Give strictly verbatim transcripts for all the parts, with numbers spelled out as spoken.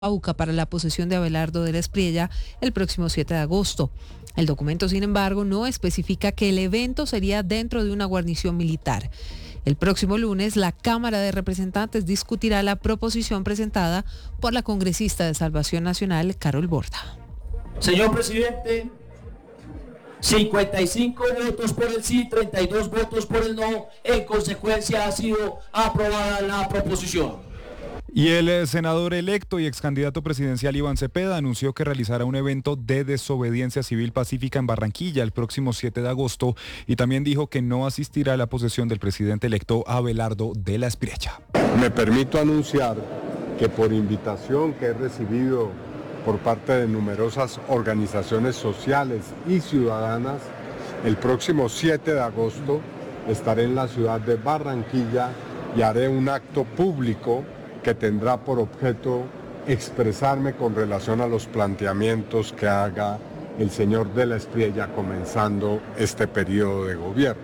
AUCA para la posesión de Abelardo de la Espriella el próximo siete de agosto. El documento, sin embargo, no especifica que el evento sería dentro de una guarnición militar. El próximo lunes, la Cámara de Representantes discutirá la proposición presentada por la congresista de Salvación Nacional, Carol Borda. Señor presidente, cincuenta y cinco votos por el sí, treinta y dos votos por el no. En consecuencia, ha sido aprobada la proposición. Y el senador electo y ex candidato presidencial Iván Cepeda anunció que realizará un evento de desobediencia civil pacífica en Barranquilla el próximo siete de agosto y también dijo que no asistirá a la posesión del presidente electo Abelardo de la Espriella. Me permito anunciar que por invitación que he recibido por parte de numerosas organizaciones sociales y ciudadanas, el próximo siete de agosto estaré en la ciudad de Barranquilla y haré un acto público que tendrá por objeto expresarme con relación a los planteamientos que haga el señor de la Espriella comenzando este periodo de gobierno.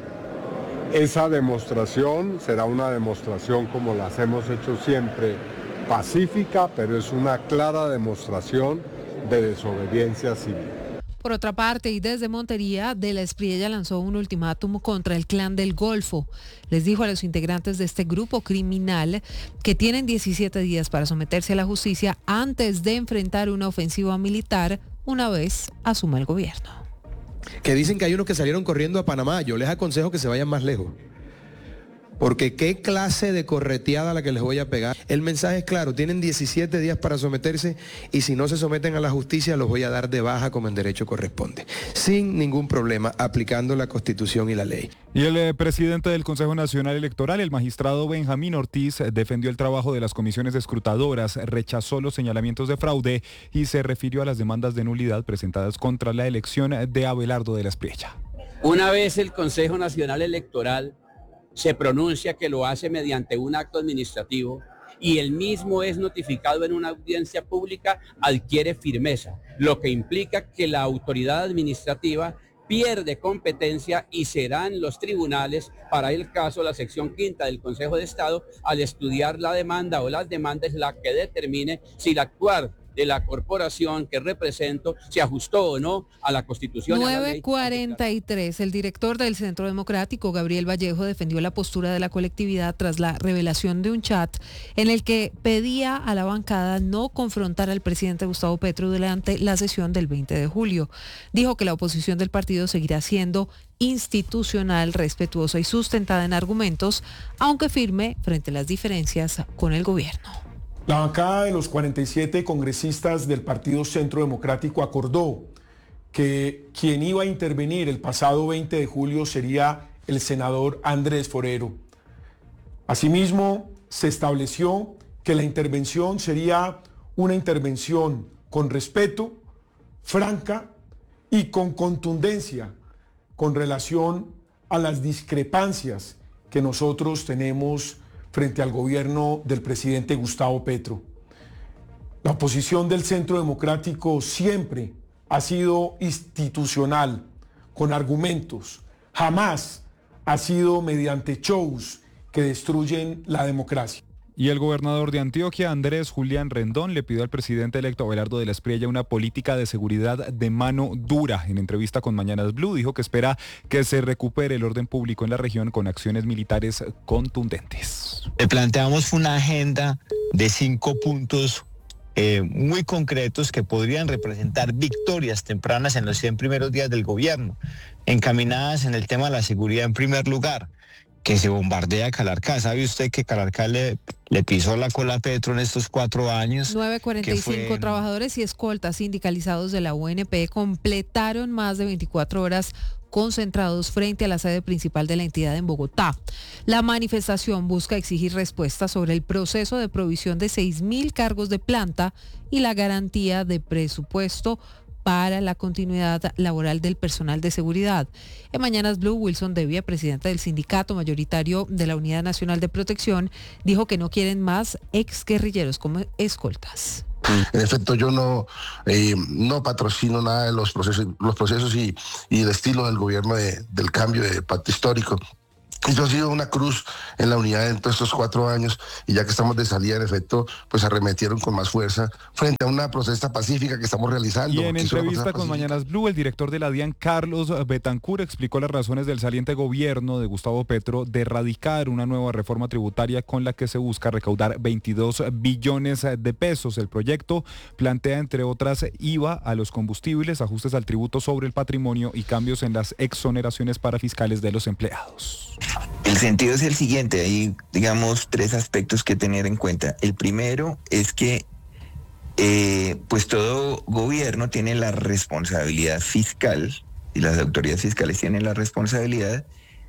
Esa demostración será una demostración, como las hemos hecho siempre, pacífica, pero es una clara demostración de desobediencia civil. Por otra parte, y desde Montería, de la Espriella lanzó un ultimátum contra el Clan del Golfo. Les dijo a los integrantes de este grupo criminal que tienen diecisiete días para someterse a la justicia antes de enfrentar una ofensiva militar una vez asuma el gobierno. Que dicen que hay unos que salieron corriendo a Panamá. Yo les aconsejo que se vayan más lejos. Porque qué clase de correteada la que les voy a pegar. El mensaje es claro, tienen diecisiete días para someterse y si no se someten a la justicia los voy a dar de baja como en derecho corresponde. Sin ningún problema, aplicando la Constitución y la ley. Y el eh, presidente del Consejo Nacional Electoral, el magistrado Benjamín Ortiz, defendió el trabajo de las comisiones escrutadoras, rechazó los señalamientos de fraude y se refirió a las demandas de nulidad presentadas contra la elección de Abelardo de la Espriella. Una vez el Consejo Nacional Electoral se pronuncia que lo hace mediante un acto administrativo y el mismo es notificado en una audiencia pública, adquiere firmeza, lo que implica que la autoridad administrativa pierde competencia y serán los tribunales, para el caso la sección quinta del Consejo de Estado, al estudiar la demanda o las demandas, la que determine si el actuar de la corporación que represento se ajustó o no a la Constitución. nueve cuarenta y tres. El director del Centro Democrático, Gabriel Vallejo, defendió la postura de la colectividad tras la revelación de un chat en el que pedía a la bancada no confrontar al presidente Gustavo Petro durante la sesión del veinte de julio. Dijo que la oposición del partido seguirá siendo institucional, respetuosa y sustentada en argumentos, aunque firme frente a las diferencias con el gobierno. La bancada de los cuarenta y siete congresistas del Partido Centro Democrático acordó que quien iba a intervenir el pasado veinte de julio sería el senador Andrés Forero. Asimismo, se estableció que la intervención sería una intervención con respeto, franca y con contundencia con relación a las discrepancias que nosotros tenemos frente al gobierno del presidente Gustavo Petro. La posición del Centro Democrático siempre ha sido institucional, con argumentos. Jamás ha sido mediante shows que destruyen la democracia. Y el gobernador de Antioquia, Andrés Julián Rendón, le pidió al presidente electo Abelardo de la Espriella una política de seguridad de mano dura. En entrevista con Mañanas Blue dijo que espera que se recupere el orden público en la región con acciones militares contundentes. Le planteamos una agenda de cinco puntos eh, muy concretos que podrían representar victorias tempranas en los cien primeros días del gobierno, encaminadas en el tema de la seguridad en primer lugar. Que se bombardea Calarcá. ¿Sabe usted que Calarcá le, le pisó la cola a Petro en estos cuatro años? nueve cuarenta y cinco. Fue... Trabajadores y escoltas sindicalizados de la U N P completaron más de veinticuatro horas concentrados frente a la sede principal de la entidad en Bogotá. La manifestación busca exigir respuestas sobre el proceso de provisión de seis mil cargos de planta y la garantía de presupuesto para la continuidad laboral del personal de seguridad. En Mañanas Blue, Wilson Devia, presidente del sindicato mayoritario de la Unidad Nacional de Protección, dijo que no quieren más exguerrilleros como escoltas. En efecto, yo no, eh, no patrocino nada de los procesos, los procesos y, y el estilo del gobierno de, del cambio de pacto histórico. Eso ha sido una cruz en la unidad en todos estos cuatro años y ya que estamos de salida, en efecto, pues arremetieron con más fuerza frente a una protesta pacífica que estamos realizando. Y en entrevista con Mañanas Blue, el director de la DIAN, Carlos Betancur, explicó las razones del saliente gobierno de Gustavo Petro de erradicar una nueva reforma tributaria con la que se busca recaudar veintidós billones de pesos. El proyecto plantea, entre otras, I V A a los combustibles, ajustes al tributo sobre el patrimonio y cambios en las exoneraciones parafiscales de los empleados. El sentido es el siguiente, hay, digamos, tres aspectos que tener en cuenta. El primero es que eh, pues todo gobierno tiene la responsabilidad fiscal, y las autoridades fiscales tienen la responsabilidad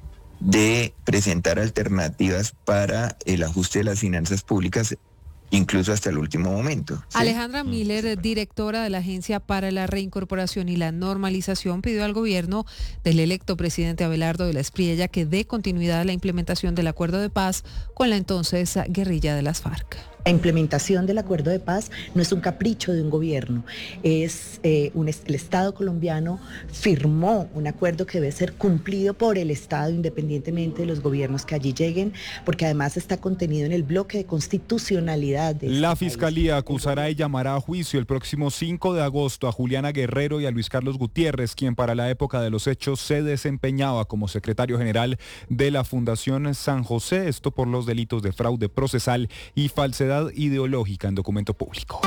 de presentar alternativas para el ajuste de las finanzas públicas, incluso hasta el último momento. ¿Sí? Alejandra Miller, directora de la Agencia para la Reincorporación y la Normalización, pidió al gobierno del electo presidente Abelardo de la Espriella que dé continuidad a la implementación del acuerdo de paz con la entonces guerrilla de las FARC. La implementación del acuerdo de paz no es un capricho de un gobierno, es eh, un, el Estado colombiano firmó un acuerdo que debe ser cumplido por el Estado independientemente de los gobiernos que allí lleguen, porque además está contenido en el bloque de constitucionalidad. De la este Fiscalía país. acusará y llamará a juicio el próximo cinco de agosto a Juliana Guerrero y a Luis Carlos Gutiérrez, quien para la época de los hechos se desempeñaba como secretario general de la Fundación San José, esto por los delitos de fraude procesal y falsedad ideológica en documento público.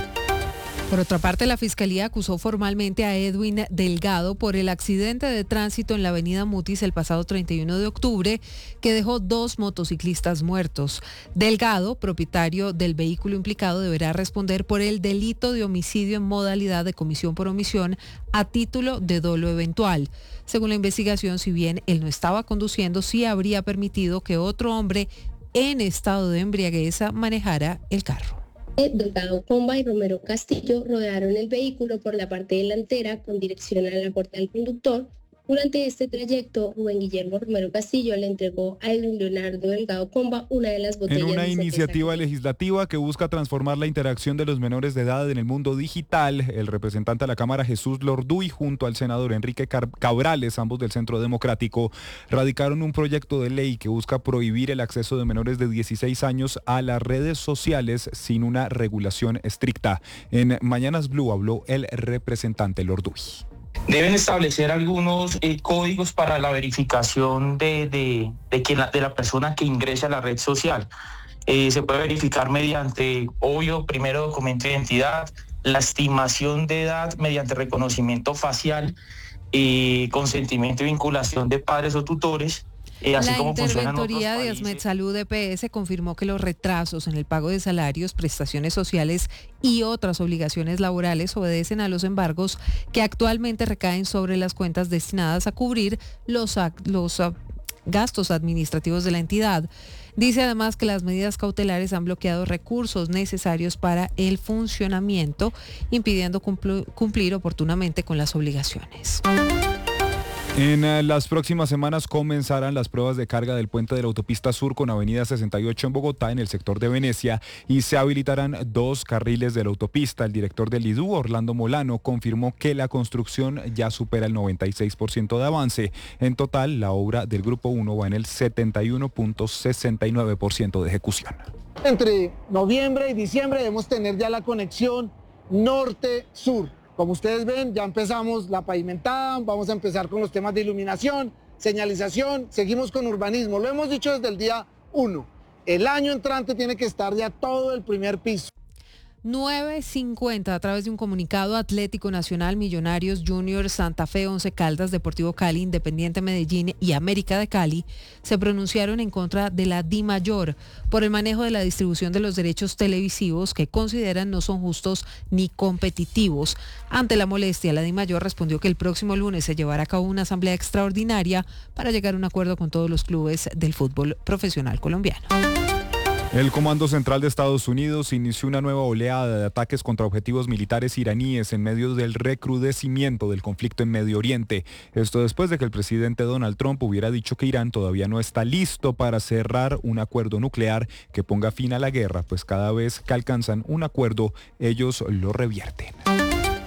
Por otra parte, la Fiscalía acusó formalmente a Edwin Delgado por el accidente de tránsito en la avenida Mutis el pasado treinta y uno de octubre, que dejó dos motociclistas muertos. Delgado, propietario del vehículo implicado, deberá responder por el delito de homicidio en modalidad de comisión por omisión a título de dolo eventual. Según la investigación, si bien él no estaba conduciendo, sí habría permitido que otro hombre en estado de embriaguez manejara el carro. Delgado Comba y Romero Castillo rodearon el vehículo por la parte delantera con dirección a la puerta del conductor. Durante este trayecto, Rubén Guillermo Romero Castillo le entregó a Leonardo Delgado Comba una de las botellas. En una de iniciativa cerveza. legislativa que busca transformar la interacción de los menores de edad en el mundo digital, el representante de la Cámara Jesús Lorduy junto al senador Enrique Cabrales, ambos del Centro Democrático, radicaron un proyecto de ley que busca prohibir el acceso de menores de dieciséis años a las redes sociales sin una regulación estricta. En Mañanas Blue habló el representante Lorduy. Deben establecer algunos eh, códigos para la verificación de, de, de, que la, de la persona que ingrese a la red social. Eh, se puede verificar mediante, obvio, primero documento de identidad, la estimación de edad mediante reconocimiento facial, eh, consentimiento y vinculación de padres o tutores. Eh, así la como Interventoría de Asmed Salud E P S confirmó que los retrasos en el pago de salarios, prestaciones sociales y otras obligaciones laborales obedecen a los embargos que actualmente recaen sobre las cuentas destinadas a cubrir los, los uh, gastos administrativos de la entidad. Dice además que las medidas cautelares han bloqueado recursos necesarios para el funcionamiento, impidiendo cumpl- cumplir oportunamente con las obligaciones. En uh, las próximas semanas comenzarán las pruebas de carga del puente de la autopista sur con avenida sesenta y ocho en Bogotá, en el sector de Venecia, y se habilitarán dos carriles de la autopista. El director del I D U, Orlando Molano, confirmó que la construcción ya supera el noventa y seis por ciento de avance. En total, la obra del Grupo uno va en el setenta y uno punto sesenta y nueve por ciento de ejecución. Entre noviembre y diciembre debemos tener ya la conexión norte-sur. Como ustedes ven, ya empezamos la pavimentada, vamos a empezar con los temas de iluminación, señalización, seguimos con urbanismo. Lo hemos dicho desde el día uno. El año entrante tiene que estar ya todo el primer piso. nueve cincuenta a través de un comunicado: Atlético Nacional, Millonarios, Junior, Santa Fe, Once Caldas, Deportivo Cali, Independiente Medellín y América de Cali se pronunciaron en contra de la DIMAYOR por el manejo de la distribución de los derechos televisivos que consideran no son justos ni competitivos. Ante la molestia, la DIMAYOR respondió que el próximo lunes se llevará a cabo una asamblea extraordinaria para llegar a un acuerdo con todos los clubes del fútbol profesional colombiano. El Comando Central de Estados Unidos inició una nueva oleada de ataques contra objetivos militares iraníes en medio del recrudecimiento del conflicto en Medio Oriente. Esto después de que el presidente Donald Trump hubiera dicho que Irán todavía no está listo para cerrar un acuerdo nuclear que ponga fin a la guerra, pues cada vez que alcanzan un acuerdo, ellos lo revierten.